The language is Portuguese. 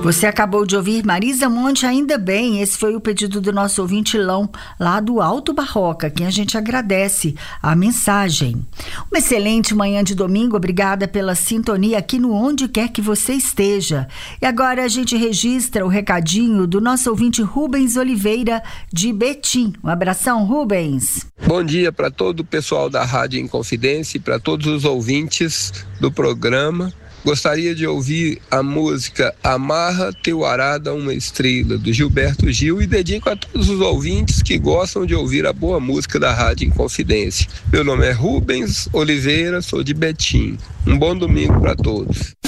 Você acabou de ouvir Marisa Monte, Ainda Bem. Esse foi o pedido do nosso ouvinte Lão, lá do Alto Barroca, quem a gente agradece a mensagem. Uma excelente manhã de domingo, obrigada pela sintonia aqui no Onde Quer Que Você Esteja. E agora a gente registra o recadinho do nosso ouvinte Rubens Oliveira, de Betim. Um abração, Rubens. Bom dia para todo o pessoal da Rádio Inconfidência e para todos os ouvintes do programa. Gostaria de ouvir a música Amarra Teu Arado a uma Estrela, do Gilberto Gil, e dedico a todos os ouvintes que gostam de ouvir a boa música da Rádio Inconfidência. Meu nome é Rubens Oliveira, sou de Betim. Um bom domingo para todos.